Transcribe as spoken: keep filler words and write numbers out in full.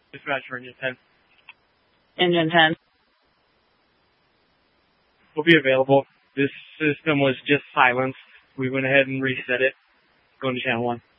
Dispatch for Engine ten. Engine ten. Will be available. This system was just silenced. We went ahead and reset it. Going to channel one.